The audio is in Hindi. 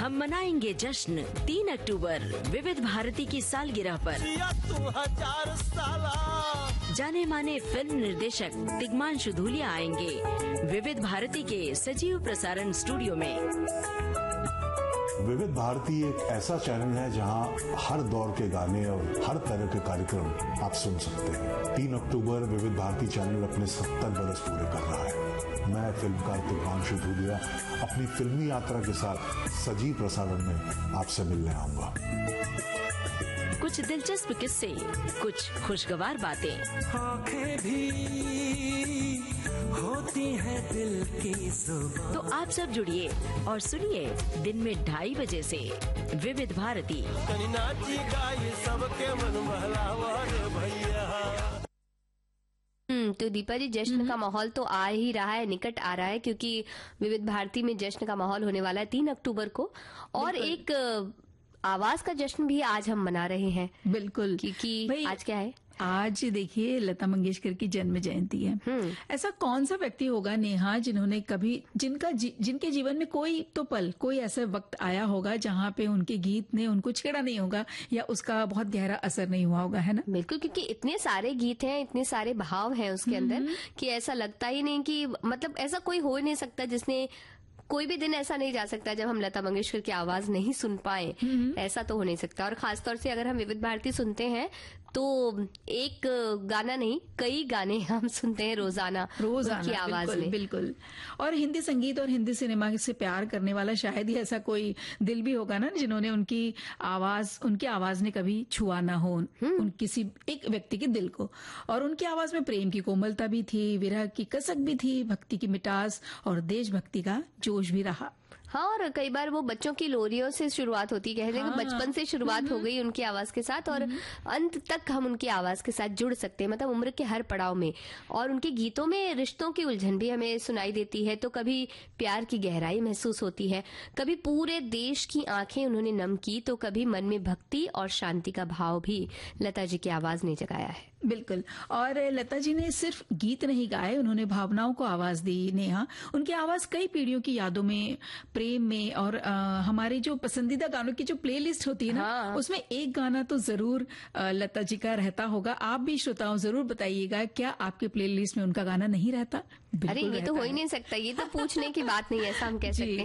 हम मनाएंगे जश्न 3 अक्टूबर विविध भारती की सालगिरह पर। जाने माने फिल्म निर्देशक तिग्मांशु धूलिया आएंगे विविध भारती के सजीव प्रसारण स्टूडियो में। विविध भारती एक ऐसा चैनल है जहां हर दौर के गाने और हर तरह के कार्यक्रम आप सुन सकते हैं। 3 अक्टूबर विविध भारती चैनल अपने 70 बरस पूरे कर रहा है। मैं फिल्मकार तिग्मांशु धूलिया अपनी फिल्मी यात्रा के साथ सजीव प्रसारण में आपसे मिलने आऊंगा। कुछ दिलचस्प किस्से, कुछ खुशगवार बातें, आँखें भी होती है दिल की सुबह। तो आप सब जुड़िए और सुनिए दिन में 2:30 बजे से विविध भारती। सबके मन बहलावा रे भैया। तो दीपा जी, जश्न का माहौल तो आ ही रहा है, निकट आ रहा है, क्योंकि विविध भारती में जश्न का माहौल होने वाला है 3 अक्टूबर को। और एक आवाज का जश्न भी आज हम मना रहे हैं। बिल्कुल, क्योंकि आज क्या है? आज देखिए लता मंगेशकर की जन्म जयंती है। ऐसा कौन सा व्यक्ति होगा नेहा जिन्होंने कभी जिनके जीवन में कोई तो पल, कोई ऐसा वक्त आया होगा जहाँ पे उनके गीत ने उनको छेड़ा नहीं होगा या उसका बहुत गहरा असर नहीं हुआ होगा, है ना? बिल्कुल, क्योंकि इतने सारे गीत हैं, इतने सारे भाव हैं उसके अंदर कि ऐसा लगता ही नहीं कि मतलब ऐसा कोई हो ही नहीं सकता जिसने, कोई भी दिन ऐसा नहीं जा सकता जब हम लता मंगेशकर की आवाज नहीं सुन पाए। ऐसा तो हो नहीं सकता। और खासतौर से अगर हम विविध भारती सुनते हैं तो एक गाना नहीं, कई गाने हम सुनते हैं रोजाना की आवाज में। बिल्कुल। और हिंदी संगीत और हिंदी सिनेमा से प्यार करने वाला शायद ही ऐसा कोई दिल भी होगा ना जिन्होंने उनकी आवाज ने कभी छुआ ना हो किसी एक व्यक्ति के दिल को। और उनकी आवाज में प्रेम की कोमलता भी थी, विरह की कसक भी थी, भक्ति की मिठास और देशभक्ति का जोश भी रहा। हाँ, और कई बार वो बच्चों की लोरियों से शुरुआत होती है, कहते हैं कि बचपन से शुरुआत हो गई उनकी आवाज के साथ और अंत तक हम उनकी आवाज के साथ जुड़ सकते हैं, मतलब उम्र के हर पड़ाव में। और उनके गीतों में रिश्तों की उलझन भी हमें सुनाई देती है, तो कभी प्यार की गहराई महसूस होती है, कभी पूरे देश की आंखें उन्होंने नम की, तो कभी मन में भक्ति और शांति का भाव भी लता जी की आवाज ने जगाया है। बिल्कुल। और लता जी ने सिर्फ गीत नहीं गाए, उन्होंने भावनाओं को आवाज दी। नेहा, उनकी आवाज कई पीढ़ियों की यादों में, प्रेम में और हमारे जो पसंदीदा गानों की जो प्लेलिस्ट होती है ना, उसमें एक गाना तो जरूर लता जी का रहता होगा। आप भी श्रोताओं जरूर बताइएगा, क्या आपके प्लेलिस्ट में उनका गाना नहीं रहता? अरे ये तो हो ही नहीं सकता, ये तो पूछने की बात नहीं है, ऐसा हम कह सकते हैं।